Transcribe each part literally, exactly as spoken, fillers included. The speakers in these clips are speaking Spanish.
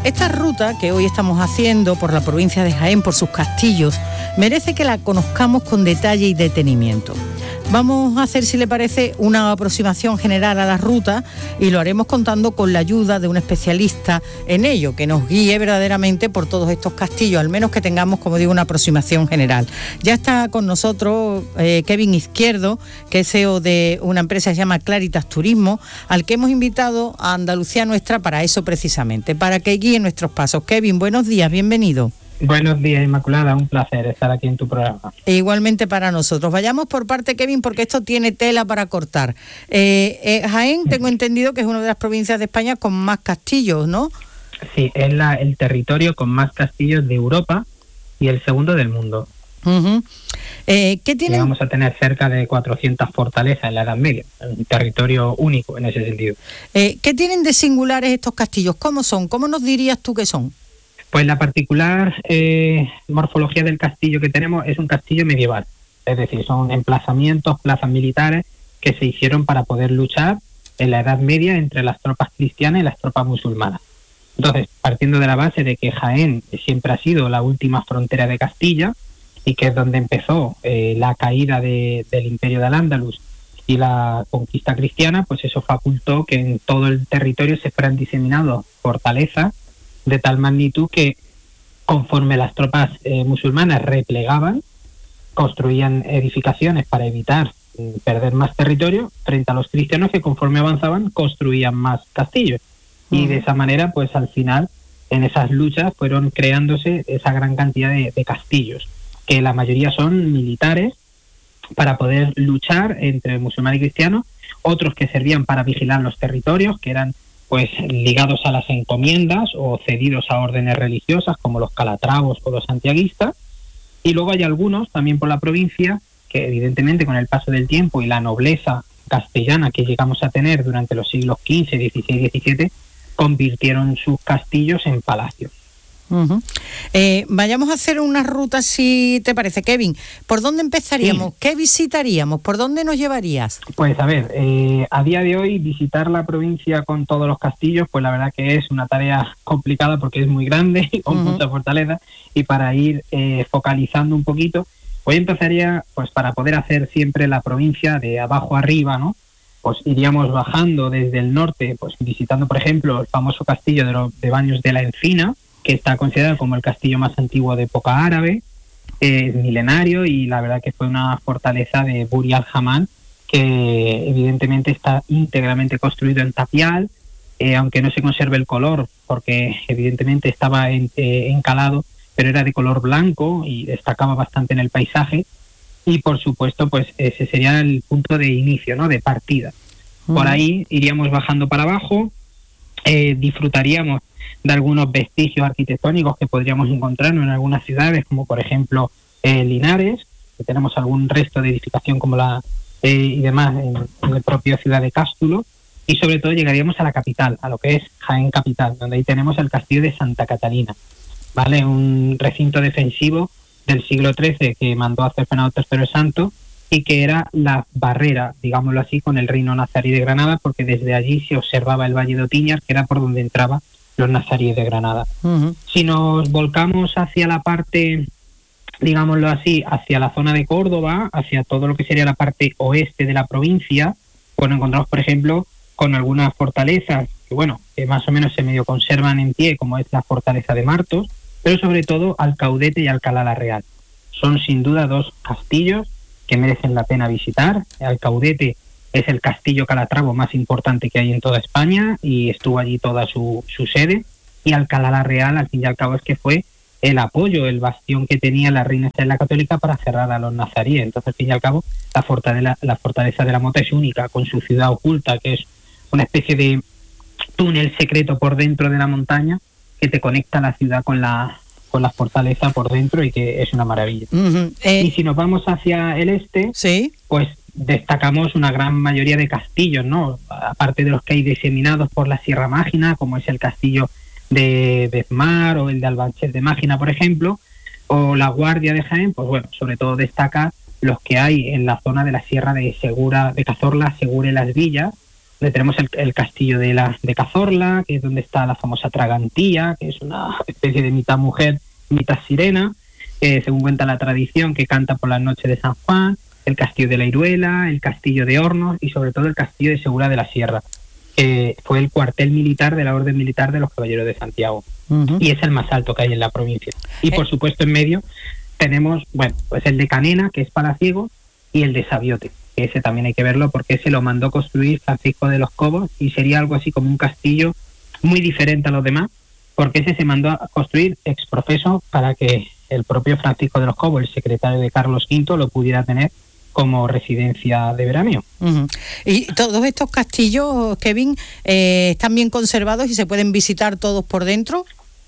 Esta ruta que hoy estamos haciendo por la provincia de Jaén, por sus castillos, merece que la conozcamos con detalle y detenimiento. Vamos a hacer, si le parece, una aproximación general a la ruta y lo haremos contando con la ayuda de un especialista en ello, que nos guíe verdaderamente por todos estos castillos, al menos que tengamos, como digo, una aproximación general. Ya está con nosotros eh, Kevin Izquierdo, que es C E O de una empresa que se llama Claritas Turismo, al que hemos invitado a Andalucía Nuestra para eso precisamente, para que guíe nuestros pasos. Kevin, buenos días, bienvenido. Buenos días, Inmaculada, un placer estar aquí en tu programa. E igualmente para nosotros. Vayamos por parte, Kevin, porque esto tiene tela para cortar. Eh, eh, Jaén, tengo entendido que es una de las provincias de España con más castillos, ¿no? Sí, es la, el territorio con más castillos de Europa y el segundo del mundo. Uh-huh. Eh, ¿qué tienen? Y vamos a tener cerca de cuatrocientas fortalezas en la Edad Media, un territorio único en ese sentido. Eh, ¿Qué tienen de singulares estos castillos? ¿Cómo son? ¿Cómo nos dirías tú que son? Pues la particular eh, morfología del castillo que tenemos es un castillo medieval, es decir, son emplazamientos, plazas militares que se hicieron para poder luchar en la Edad Media entre las tropas cristianas y las tropas musulmanas. Entonces, partiendo de la base de que Jaén siempre ha sido la última frontera de Castilla y que es donde empezó eh, la caída de, del Imperio de Al-Ándalus y la conquista cristiana, pues eso facultó que en todo el territorio se fueran diseminados fortalezas de tal magnitud que conforme las tropas eh, musulmanas replegaban, construían edificaciones para evitar eh, perder más territorio frente a los cristianos que conforme avanzaban construían más castillos. Uh-huh. Y de esa manera, pues al final, en esas luchas fueron creándose esa gran cantidad de, de castillos, que la mayoría son militares para poder luchar entre musulmán y cristiano, otros que servían para vigilar los territorios, que eran pues ligados a las encomiendas o cedidos a órdenes religiosas como los calatravos o los santiaguistas, y luego hay algunos también por la provincia que evidentemente con el paso del tiempo y la nobleza castellana que llegamos a tener durante los siglos quince, dieciséis, diecisiete convirtieron sus castillos en palacios. Uh-huh. Eh, vayamos a hacer una ruta, si te parece, Kevin. ¿Por dónde empezaríamos? Sí. ¿Qué visitaríamos? ¿Por dónde nos llevarías? Pues a ver, eh, a día de hoy visitar la provincia con todos los castillos, pues la verdad que es una tarea complicada porque es muy grande y con uh-huh. mucha fortaleza, y para ir eh, focalizando un poquito, hoy empezaría, pues para poder hacer siempre la provincia de abajo arriba, ¿no? Pues iríamos bajando desde el norte, pues visitando, por ejemplo, el famoso castillo de, los, de Baños de la Encina, que está considerado como el castillo más antiguo de época árabe, es eh, milenario, y la verdad que fue una fortaleza de Buri al-Haman, que evidentemente está íntegramente construido en tapial, eh, aunque no se conserve el color, porque evidentemente estaba en, eh, encalado, pero era de color blanco y destacaba bastante en el paisaje, y por supuesto pues ese sería el punto de inicio, ¿no?, de partida. Uh-huh. Por ahí iríamos bajando para abajo, eh, disfrutaríamos de algunos vestigios arquitectónicos que podríamos encontrar en algunas ciudades, como por ejemplo eh, Linares, que tenemos algún resto de edificación como la eh, y demás en, en la propia ciudad de Cástulo, y sobre todo llegaríamos a la capital, a lo que es Jaén capital, donde ahí tenemos el castillo de Santa Catalina, ¿vale? Un recinto defensivo del siglo trece que mandó a hacer Fernando tercero el Santo y que era la barrera, digámoslo así, con el reino nazarí de Granada, porque desde allí se observaba el valle de Otiñar, que era por donde entraba los nazaríes de Granada. Uh-huh. Si nos volcamos hacia la parte, digámoslo así, hacia la zona de Córdoba, hacia todo lo que sería la parte oeste de la provincia, pues nos encontramos, por ejemplo, con algunas fortalezas que, bueno, que más o menos se medio conservan en pie, como es la fortaleza de Martos, pero sobre todo Alcaudete y Alcalá la Real. Son sin duda dos castillos que merecen la pena visitar. Alcaudete es el castillo calatravo más importante que hay en toda España y estuvo allí toda su, su sede, y Alcalá la Real, al fin y al cabo, es que fue el apoyo, el bastión que tenía la reina Isabel Católica para cerrar a los nazaríes. Entonces, al fin y al cabo, la fortaleza, la fortaleza de la Mota es única, con su ciudad oculta, que es una especie de túnel secreto por dentro de la montaña que te conecta la ciudad con la con la fortaleza por dentro, y que es una maravilla. Uh-huh. Eh, y si nos vamos hacia el este, ¿sí?, pues destacamos una gran mayoría de castillos, ¿no? Aparte de los que hay diseminados por la Sierra Mágina, como es el castillo de Bezmar o el de Albanchet de Mágina, por ejemplo, o la Guardia de Jaén, pues bueno, sobre todo destaca los que hay en la zona de la Sierra de Segura, de Cazorla, Segura y Las Villas, donde tenemos el, el castillo de la de Cazorla, que es donde está la famosa Tragantía, que es una especie de mitad mujer, mitad sirena, eh, según cuenta la tradición, que canta por las noches de San Juan, el castillo de la Iruela, el castillo de Hornos y sobre todo el castillo de Segura de la Sierra, que fue el cuartel militar de la Orden Militar de los Caballeros de Santiago. Uh-huh. Y es el más alto que hay en la provincia. Y por supuesto en medio tenemos, bueno, pues el de Canena, que es palaciego, y el de Sabiote, que ese también hay que verlo porque ese lo mandó construir Francisco de los Cobos y sería algo así como un castillo muy diferente a los demás, porque ese se mandó a construir ex profeso para que el propio Francisco de los Cobos, el secretario de Carlos quinto, lo pudiera tener como residencia de veraneo. Uh-huh. Y todos estos castillos, Kevin, eh, están bien conservados y se pueden visitar todos por dentro.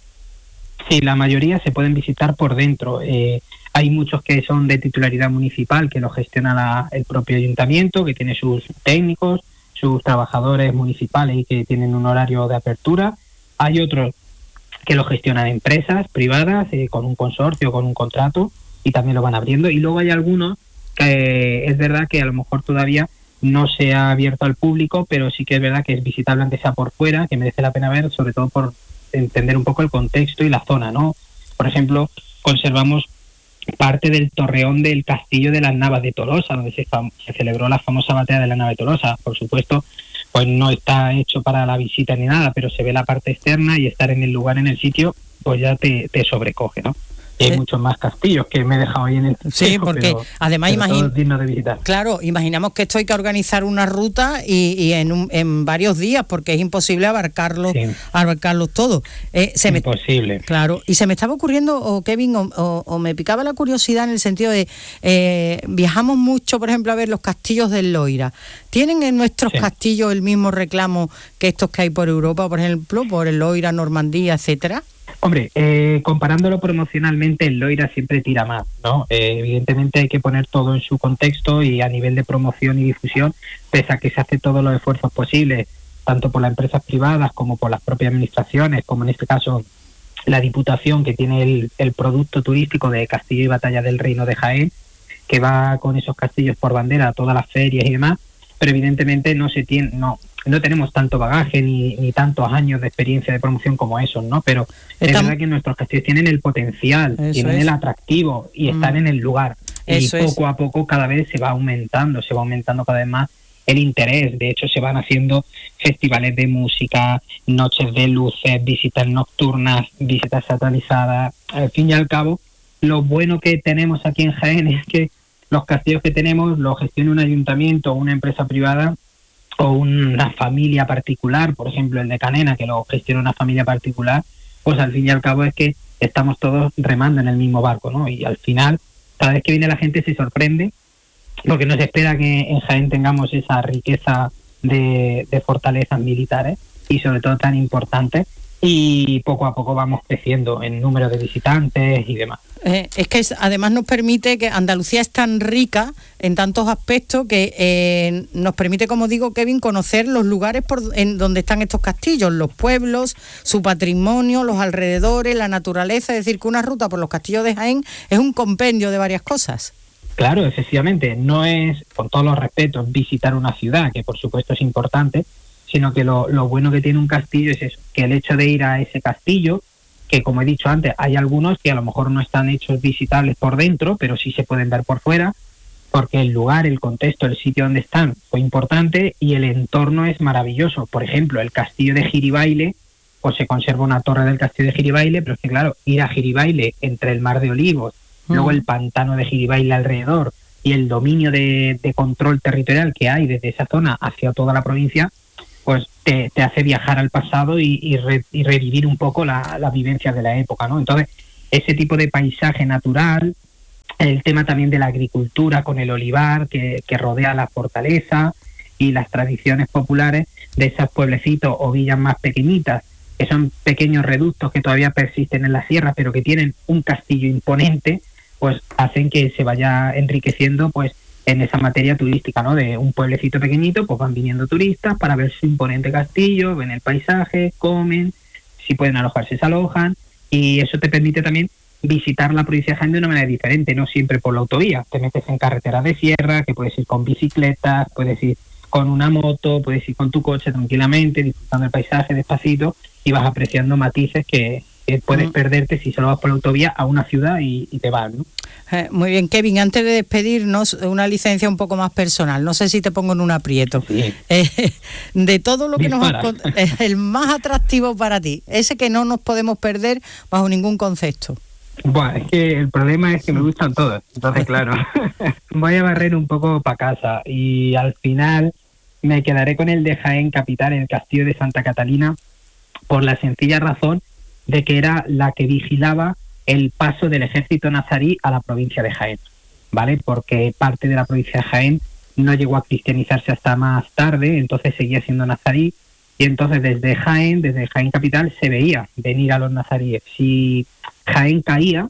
Sí, la mayoría se pueden visitar por dentro. Eh, hay muchos que son de titularidad municipal, que lo gestiona la, el propio ayuntamiento, que tiene sus técnicos, sus trabajadores municipales y que tienen un horario de apertura. Hay otros que lo gestionan empresas privadas, eh, con un consorcio, con un contrato, y también lo van abriendo. Y luego hay algunos que eh, es verdad que a lo mejor todavía no se ha abierto al público, pero sí que es verdad que es visitable aunque sea por fuera, que merece la pena ver, sobre todo por entender un poco el contexto y la zona, ¿no? Por ejemplo, conservamos parte del torreón del castillo de las Navas de Tolosa, donde se, fam- se celebró la famosa batalla de la Nava de Tolosa. Por supuesto, pues no está hecho para la visita ni nada, pero se ve la parte externa y estar en el lugar, en el sitio, pues ya te, te sobrecoge, ¿no? Y hay muchos más castillos que me he dejado ahí en el sí, espejo, porque pero, además pero imagin... digno de visitar. Claro, imaginamos que esto hay que organizar una ruta y, y en, un, en varios días, porque es imposible abarcarlos, sí. abarcarlos todos. Eh, se imposible. Me... Claro, y se me estaba ocurriendo, o Kevin, o, o, o me picaba la curiosidad en el sentido de eh, viajamos mucho, por ejemplo, a ver los castillos del Loira. ¿Tienen en nuestros sí. castillos el mismo reclamo que estos que hay por Europa, por ejemplo, por el Loira, Normandía, etcétera? Hombre, eh, comparándolo promocionalmente, el Loira siempre tira más, ¿no? Eh, evidentemente hay que poner todo en su contexto y a nivel de promoción y difusión, pese a que se hace todos los esfuerzos posibles, tanto por las empresas privadas como por las propias administraciones, como en este caso la Diputación, que tiene el, el producto turístico de Castillo y Batalla del Reino de Jaén, que va con esos castillos por bandera a todas las ferias y demás, pero evidentemente no se tiene, no, no tenemos tanto bagaje ni, ni tantos años de experiencia de promoción como esos, ¿no? Pero Estamos... es verdad que nuestros castillos tienen el potencial, Eso tienen es. el atractivo y están mm. en el lugar. Eso y poco es. a poco cada vez se va aumentando, se va aumentando cada vez más el interés. De hecho, se van haciendo festivales de música, noches de luces, visitas nocturnas, visitas satelizadas. Al fin y al cabo, lo bueno que tenemos aquí en Jaén es que los castillos que tenemos los gestiona un ayuntamiento o una empresa privada o una familia particular, por ejemplo el de Canena, que lo gestiona una familia particular, pues al fin y al cabo es que estamos todos remando en el mismo barco, ¿no? Y al final, cada vez que viene la gente se sorprende, porque no se espera que en Jaén tengamos esa riqueza de, de fortalezas militares y sobre todo tan importantes, y poco a poco vamos creciendo en número de visitantes y demás. Eh, es que es, además nos permite, que Andalucía es tan rica en tantos aspectos que eh, nos permite, como digo, Kevin, conocer los lugares por en donde están estos castillos, los pueblos, su patrimonio, los alrededores, la naturaleza. Es decir, que una ruta por los castillos de Jaén es un compendio de varias cosas. Claro, efectivamente, no es, con todos los respetos, visitar una ciudad, que por supuesto es importante, sino que lo, lo bueno que tiene un castillo es eso, que el hecho de ir a ese castillo, que como he dicho antes, hay algunos que a lo mejor no están hechos visitables por dentro, pero sí se pueden ver por fuera, porque el lugar, el contexto, el sitio donde están fue importante y el entorno es maravilloso. Por ejemplo, el castillo de Giribaile, pues se conserva una torre del castillo de Giribaile, pero es que claro, ir a Giribaile entre el Mar de Olivos, mm. luego el pantano de Giribaile alrededor y el dominio de, de control territorial que hay desde esa zona hacia toda la provincia, pues te, te hace viajar al pasado y, y, re, y revivir un poco la, la vivencia de la época, ¿no? Entonces, ese tipo de paisaje natural, el tema también de la agricultura con el olivar que, que rodea la fortaleza y las tradiciones populares de esos pueblecitos o villas más pequeñitas, que son pequeños reductos que todavía persisten en la sierra, pero que tienen un castillo imponente, pues hacen que se vaya enriqueciendo, pues, en esa materia turística, ¿no? De un pueblecito pequeñito, pues van viniendo turistas para ver su imponente castillo, ven el paisaje, comen, si pueden alojarse se alojan, y eso te permite también visitar la provincia de Jaén de una manera diferente, no siempre por la autovía. Te metes en carreteras de sierra, que puedes ir con bicicletas, puedes ir con una moto, puedes ir con tu coche tranquilamente, disfrutando el paisaje despacito y vas apreciando matices que, que puedes uh-huh. perderte si solo vas por la autovía a una ciudad y, y te vas, ¿no? Eh, muy bien, Kevin, antes de despedirnos, una licencia un poco más personal, no sé si te pongo en un aprieto. Sí. Eh, de todo lo que Dispara. nos has contado, es el más atractivo para ti, ese que no nos podemos perder bajo ningún concepto. Bueno, es que el problema es que me gustan todos, entonces claro, voy a barrer un poco para casa y al final me quedaré con el de Jaén capital, el castillo de Santa Catalina, por la sencilla razón de que era la que vigilaba el paso del ejército nazarí a la provincia de Jaén, ¿vale? Porque parte de la provincia de Jaén no llegó a cristianizarse hasta más tarde, entonces seguía siendo nazarí, y entonces desde Jaén, desde Jaén capital, se veía venir a los nazaríes. Si Jaén caía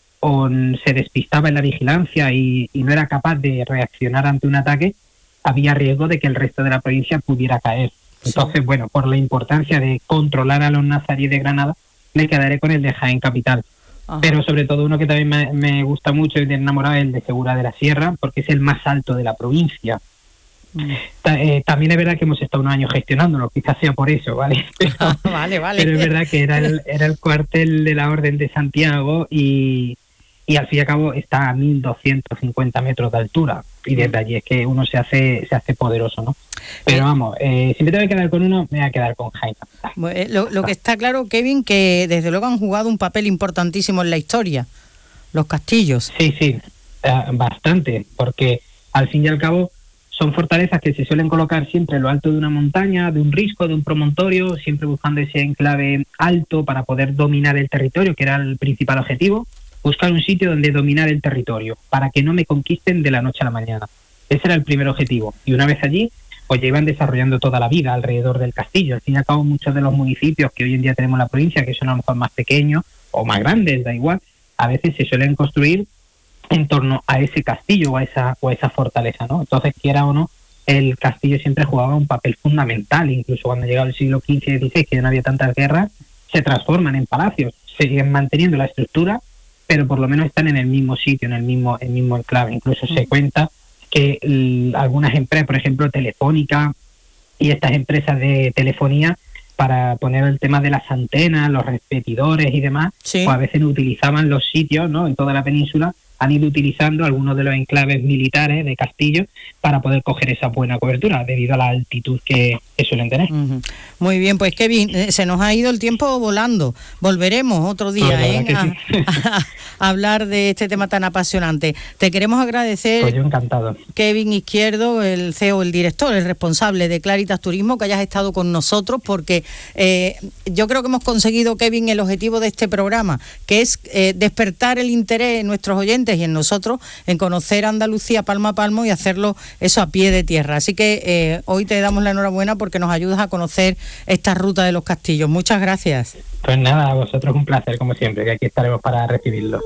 o se despistaba en la vigilancia y, y no era capaz de reaccionar ante un ataque, había riesgo de que el resto de la provincia pudiera caer. Entonces, sí. bueno, por la importancia de controlar a los nazaríes de Granada, me quedaré con el de Jaén capital. Ajá. Pero sobre todo uno que también me, me gusta mucho y me enamorado es el de Segura de la Sierra, porque es el más alto de la provincia. Mm. Ta, eh, también es verdad que hemos estado unos años gestionándolo, quizás sea por eso, ¿vale? Pero, vale, vale. Pero es verdad que era el, era el cuartel de la Orden de Santiago y, y al fin y al cabo está a mil doscientos cincuenta metros de altura y desde allí es que uno se hace se hace poderoso, ¿no? Pero vamos, eh, si me tengo que quedar con uno, me voy a quedar con Jaén. Lo, lo que está claro, Kevin, que desde luego han jugado un papel importantísimo en la historia, los castillos. Sí, sí, uh, bastante, porque al fin y al cabo son fortalezas que se suelen colocar siempre en lo alto de una montaña, de un risco, de un promontorio, siempre buscando ese enclave alto para poder dominar el territorio, que era el principal objetivo, buscar un sitio donde dominar el territorio, para que no me conquisten de la noche a la mañana. Ese era el primer objetivo. Y una vez allí, pues ya iban desarrollando toda la vida alrededor del castillo. Al fin y al cabo, muchos de los municipios que hoy en día tenemos en la provincia, que son a lo mejor más pequeños o más grandes, da igual, a veces se suelen construir en torno a ese castillo o a esa, o a esa fortaleza, ¿no? Entonces, quiera o no, el castillo siempre jugaba un papel fundamental. Incluso cuando llegaba el siglo quince y dieciséis, que ya no había tantas guerras, se transforman en palacios, siguen manteniendo la estructura, pero por lo menos están en el mismo sitio, en el mismo, el mismo enclave. Incluso mm. se cuenta que l- algunas empresas, por ejemplo Telefónica y estas empresas de telefonía, para poner el tema de las antenas, los repetidores y demás, sí. pues a veces utilizaban los sitios, ¿no? En toda la península han ido utilizando algunos de los enclaves militares de castillos para poder coger esa buena cobertura debido a la altitud que, que suelen tener. Uh-huh. Muy bien, pues Kevin, se nos ha ido el tiempo volando. Volveremos otro día oh, ¿eh? a, sí. a, a hablar de este tema tan apasionante. Te queremos agradecer, pues yo encantado. Kevin Izquierdo, el C E O, el director, el responsable de Claritas Turismo, que hayas estado con nosotros, porque eh, yo creo que hemos conseguido, Kevin, el objetivo de este programa, que es eh, despertar el interés en nuestros oyentes y en nosotros en conocer Andalucía palmo a palmo y hacerlo eso a pie de tierra. Así que eh, hoy te damos la enhorabuena porque nos ayudas a conocer esta ruta de los castillos. Muchas gracias. Pues nada, a vosotros un placer como siempre, que aquí estaremos para recibirlo.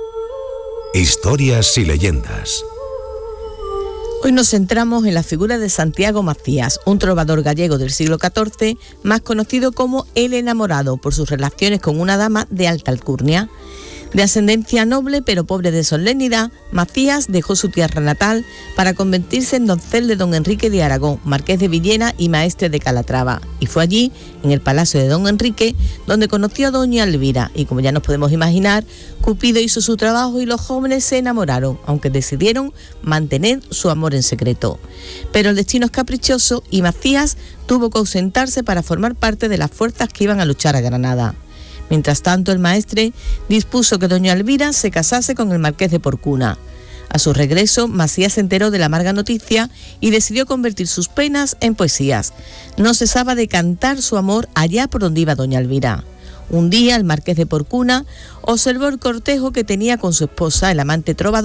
Historias y leyendas. Hoy nos centramos en la figura de Santiago Macías, un trovador gallego del siglo catorce, más conocido como el enamorado por sus relaciones con una dama de alta alcurnia. De ascendencia noble pero pobre de solemnidad, Macías dejó su tierra natal para convertirse en doncel de don Enrique de Aragón, marqués de Villena y maestre de Calatrava. Y fue allí, en el palacio de don Enrique, donde conoció a doña Elvira. Y como ya nos podemos imaginar, Cupido hizo su trabajo y los jóvenes se enamoraron, aunque decidieron mantener su amor en secreto. Pero el destino es caprichoso y Macías tuvo que ausentarse para formar parte de las fuerzas que iban a luchar a Granada. Mientras tanto, el maestre dispuso que doña Elvira se casase con el marqués de Porcuna. A su regreso, Macías se enteró de la amarga noticia y decidió convertir sus penas en poesías. No cesaba de cantar su amor allá por donde iba doña Elvira. Un día, el marqués de Porcuna observó el cortejo que tenía con su esposa, el amante trovador,